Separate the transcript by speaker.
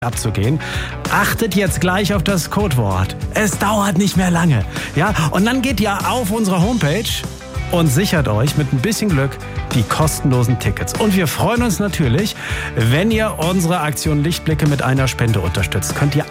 Speaker 1: abzugehen. Achtet jetzt gleich auf das Codewort. Es dauert nicht mehr lange. Ja, und dann geht ihr auf unsere Homepage und sichert euch mit ein bisschen Glück die kostenlosen Tickets. Und wir freuen uns natürlich, wenn ihr unsere Aktion Lichtblicke mit einer Spende unterstützt. Könnt ihr